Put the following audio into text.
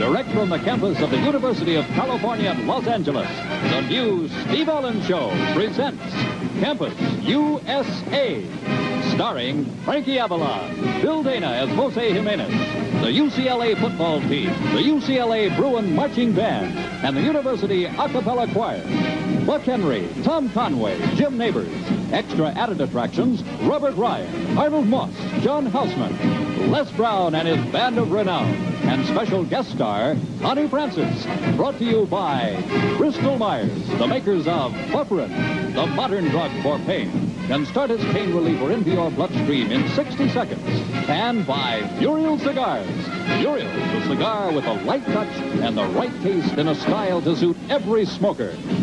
direct from the campus of the University of California at Los Angeles, the new Steve Allen Show presents Campus USA. Starring Frankie Avalon, Bill Dana as Jose Jimenez, the UCLA football team, the UCLA Bruin Marching Band, and the University A Cappella Choir. Buck Henry, Tom Conway, Jim Neighbors. Extra added attractions, Robert Ryan, Arnold Moss, John Houseman, Les Brown and his band of renown, and special guest star, Connie Francis. Brought to you by Bristol Myers, the makers of Bufferin, the modern drug for pain. Can start its pain reliever into your bloodstream in 60 seconds. And by Muriel Cigars. Muriel, the cigar with a light touch and the right taste in a style to suit every smoker.